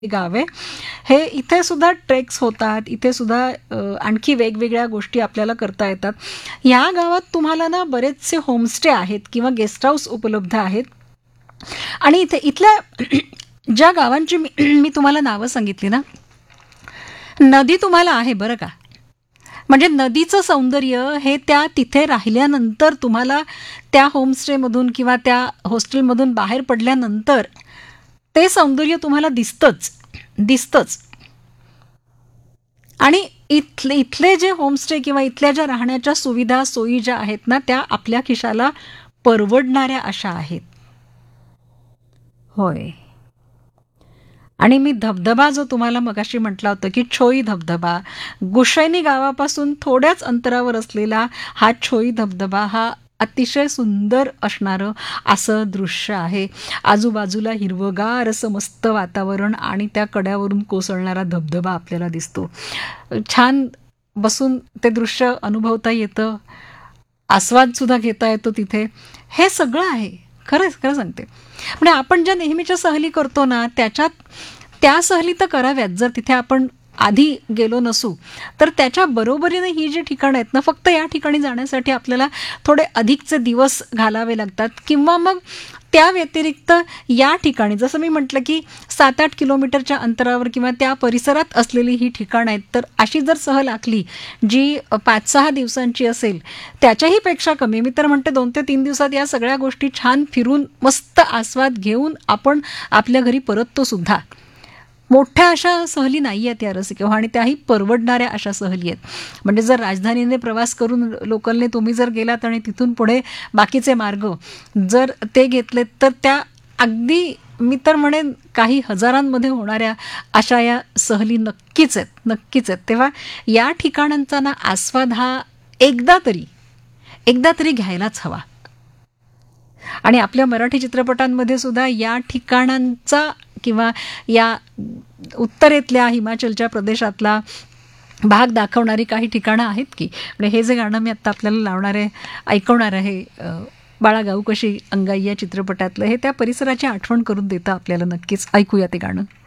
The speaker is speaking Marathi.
गावे हे इथे सुद्धा ट्रेक्स होतात, इथे सुद्धा आणखी वेगवेगळ्या गोष्टी आपल्याला करता येतात. ह्या गावात तुम्हाला ना बरेचसे होमस्टे आहेत किंवा गेस्ट हाऊस उपलब्ध आहेत. आणि इथल्या ज्या गावांची मी तुम्हाला नावं सांगितली ना, नदी तुम्हाला आहे बरं का. म्हणजे नदीचं सौंदर्य हे तिथे राहिल्यानंतर तुम्हाला त्या होमस्टेमधून किंवा त्या हॉस्टेलमधून बाहेर पडल्यानंतर ते सौंदर्य तुम्हाला दिसतंच. आणि इथले जे होमस्टे किंवा इथल्या ज्या राहण्याच्या सुविधा सोयी ज्या आहेत ना, त्या आपल्या खिशाला परवडणाऱ्या अशा आहेत. होय. आणि मी धबधबा जो तुम्हाला मगाशी म्हटला होता की छोई धबधबा, गुशैनी गावापासून थोड्याच अंतरावर असलेला हा छोई धबधबा हा अतिशय सुंदर असणारं असं दृश्य आहे. आजूबाजूला हिरवगार असं मस्त वातावरण आणि त्या कड्यावरून कोसळणारा धबधबा आपल्याला दिसतो. छान बसून ते दृश्य अनुभवता येतं, आस्वाद सुद्धा घेता येतो तिथे. हे सगळं आहे. खरं सांगते. म्हणजे आपण ज्या नेहमीच्या सहली करतो ना, त्या सहली तर कराव्यात. जर तिथे आपण आधी गेलो नसू तर त्याच्या बरोबरीने ही जी ठिकाणं आहेत ना, फक्त या ठिकाणी जाण्यासाठी आपल्याला थोडे अधिकचे दिवस घालावे लागतात. किंवा मग त्या व्यतिरिक्त या ठिकाणी जसं मी म्हटलं की 7-8 किलोमीटरच्या अंतरावर किंवा त्या परिसरात असलेली ही ठिकाणं आहेत, तर अशी जर सहल आखली जी 5-6 दिवसांची असेल, त्याच्याही पेक्षा कमी, मी तर म्हणते 2 ते 3 दिवसात या सगळ्या गोष्टी छान फिरून मस्त आस्वाद घेऊन आपण आपल्या घरी परततो सुद्धा. मोठ्या अशा सहली नाही आहेत या रसिके, आणि त्याही परवडणाऱ्या अशा सहली आहेत. म्हणजे जर राजधानीने प्रवास करून लोकलने तुम्ही जर गेलात आणि तिथून पुढे बाकीचे मार्ग जर ते घेतलेत, तर त्या अगदी मी तर म्हणेन काही हजारांमध्ये होणाऱ्या अशा या सहली नक्कीच आहेत. तेव्हा या ठिकाणांचा ना आस्वाद हा एकदा तरी घ्यायलाच हवा. आणि आपल्या मराठी चित्रपटांमध्ये सुद्धा या ठिकाणांचा किंवा या उत्तरेतल्या हिमाचलच्या प्रदेशातला भाग दाखवणारी काही ठिकाणं आहेत की. म्हणजे हे जे गाणं मी आत्ता आपल्याला ऐकवणार आहे, बाळा गाऊ कशी अंगाई या चित्रपटातलं, हे त्या परिसराची आठवण करून देतं आपल्याला. नक्कीच ऐकूया ते गाणं.